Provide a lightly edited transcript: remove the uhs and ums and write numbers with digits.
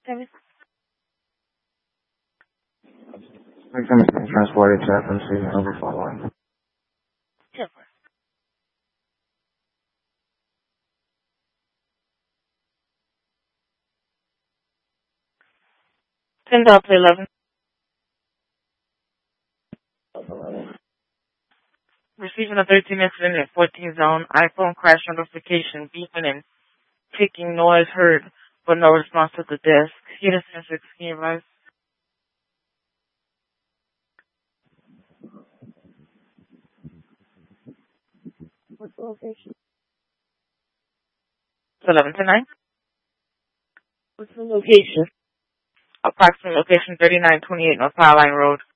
service. Victim is being transported to FMC over following. Sure. 10-11. Receiving a 13 incident in 14 zone. iPhone crash notification beeping and ticking noise heard, but no response to the desk. Unit 6, can you advise? What's the location? It's 11-9. What's the location? Approximate location 3928 North Power Line Road.